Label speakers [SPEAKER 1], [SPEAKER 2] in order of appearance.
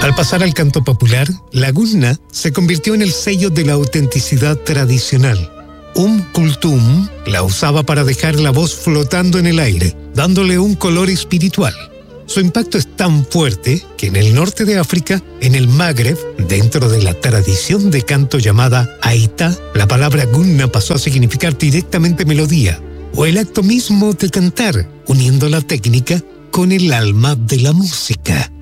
[SPEAKER 1] Al pasar al canto popular, la gunna se convirtió en el sello de la autenticidad tradicional. Kulthum la usaba para dejar la voz flotando en el aire, dándole un color espiritual. Su impacto es tan fuerte que en el norte de África, en el Magreb, dentro de la tradición de canto llamada aita, la palabra gunna pasó a significar directamente melodía, o el acto mismo de cantar, uniendo la técnica con el alma de la música.